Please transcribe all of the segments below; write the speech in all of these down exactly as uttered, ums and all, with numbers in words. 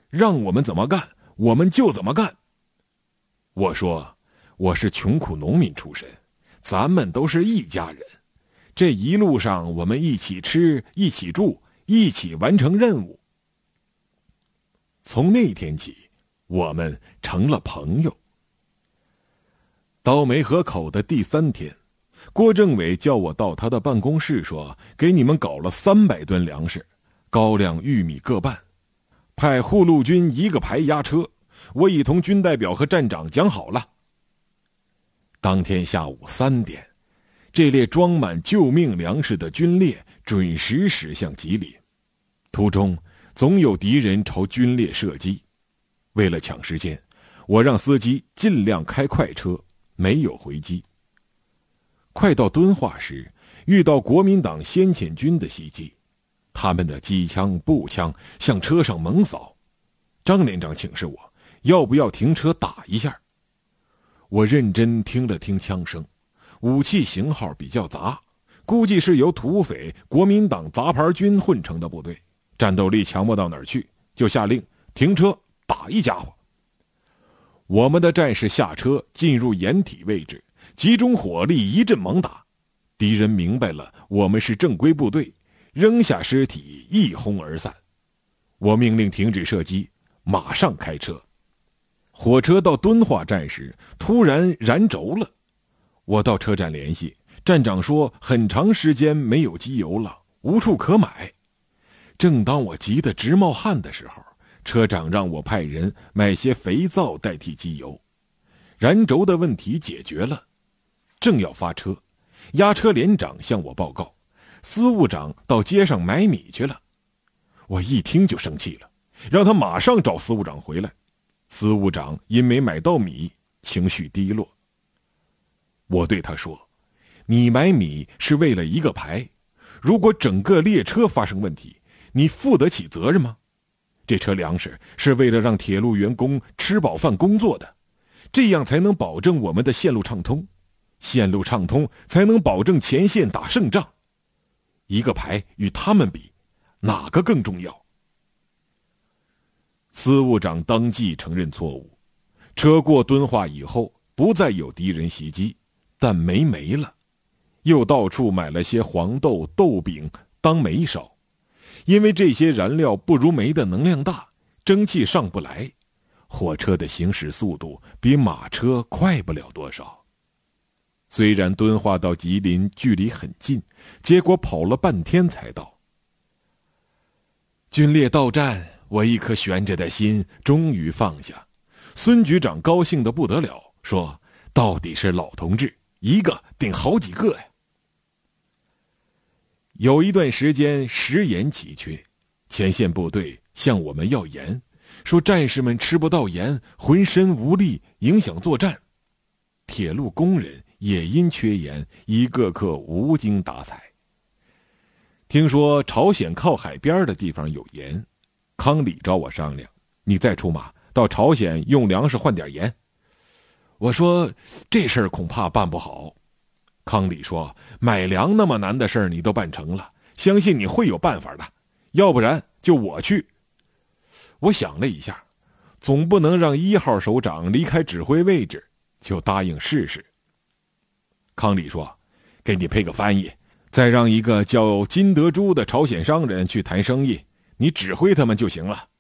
让我们怎么干，我们就怎么干。我说，我是穷苦农民出身，咱们都是一家人，这一路上我们一起吃，一起住，一起完成任务。从那天起，我们成了朋友。到梅河口的第三天，郭政委叫我到他的办公室说，给你们搞了三百吨粮食，高粱、玉米各半，派护路军一个排押车，我已同军代表和站长讲好了。当天下午三点，这列装满救命粮食的军列准时驶向吉林，途中总有敌人朝军列射击。为了抢时间，我让司机尽量开快车，没有回击。快到敦化时，遇到国民党先遣军的袭击，他们的机枪步枪向车上猛扫。张连长请示我要不要停车打一下。我认真听了听枪声，武器型号比较杂，估计是由土匪、国民党杂牌军混成的部队，战斗力强不到哪儿去，就下令停车打一家伙。我们的战士下车进入掩体位置，集中火力一阵猛打。敌人明白了我们是正规部队，扔下尸体一哄而散。我命令停止射击，马上开车。火车到敦化站时突然燃轴了，我到车站联系站长，说很长时间没有机油了，无处可买。正当我急得直冒汗的时候，车长让我派人买些肥皂代替机油。燃轴的问题解决了，正要发车，押车连长向我报告，司务长到街上买米去了。我一听就生气了，让他马上找司务长回来。司务长因没买到米，情绪低落。我对他说，你买米是为了一个排，如果整个列车发生问题，你负得起责任吗？这车粮食是为了让铁路员工吃饱饭工作的，这样才能保证我们的线路畅通，线路畅通才能保证前线打胜仗。一个排与他们比，哪个更重要？司务长当即承认错误。车过敦化以后，不再有敌人袭击，但煤没了，又到处买了些黄豆、豆饼当煤烧。因为这些燃料不如煤的能量大，蒸汽上不来，火车的行驶速度比马车快不了多少。虽然敦化到吉林距离很近，结果跑了半天才到。军列到站，我一颗悬着的心终于放下。孙局长高兴得不得了，说到底是老同志，一个顶好几个呀。有一段时间食盐奇缺，前线部队向我们要盐，说战士们吃不到盐，浑身无力，影响作战。铁路工人也因缺盐，一个个无精打采。听说朝鲜靠海边的地方有盐，康礼找我商量，你再出马到朝鲜用粮食换点盐。我说这事儿恐怕办不好。康礼说，买粮那么难的事儿你都办成了，相信你会有办法的，要不然就我去。我想了一下，总不能让一号首长离开指挥位置，就答应试试。康礼说，给你配个翻译，再让一个叫金德珠的朝鲜商人去谈生意，你指挥他们就行了。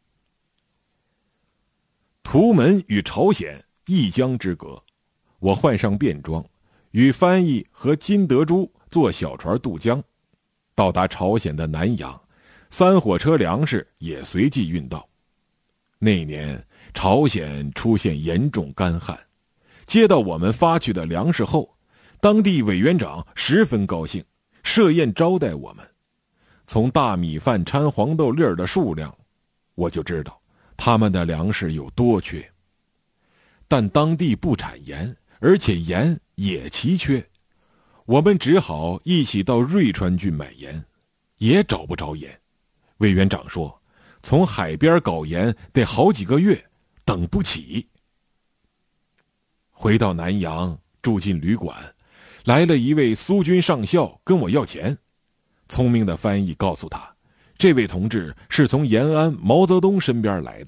图门与朝鲜一江之隔，我换上便装，与翻译和金德珠坐小船渡江，到达朝鲜的南阳，三火车粮食也随即运到。那年朝鲜出现严重干旱，接到我们发去的粮食后，当地委员长十分高兴，设宴招待我们。从大米饭掺黄豆粒儿的数量，我就知道他们的粮食有多缺。但当地不产盐，而且盐也奇缺，我们只好一起到瑞川郡买盐，也找不着盐。委员长说，从海边搞盐得好几个月，等不起。回到南阳，住进旅馆，来了一位苏军上校跟我要钱。聪明的翻译告诉他，这位同志是从延安毛泽东身边来的，